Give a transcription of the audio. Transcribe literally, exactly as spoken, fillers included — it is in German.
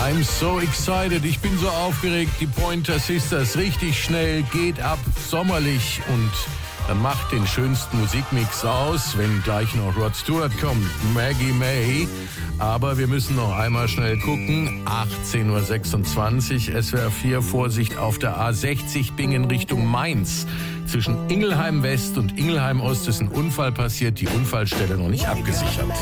I'm so excited. Ich bin so aufgeregt. Die Pointer Sisters, richtig schnell, geht ab, sommerlich und dann macht den schönsten Musikmix aus, wenn gleich noch Rod Stewart kommt, Maggie May. Aber wir müssen noch einmal schnell gucken. achtzehn Uhr sechsundzwanzig, S W R vier, Vorsicht auf der A sechzig, Bingen Richtung Mainz. Zwischen Ingelheim West und Ingelheim Ost ist ein Unfall passiert, die Unfallstelle noch nicht abgesichert.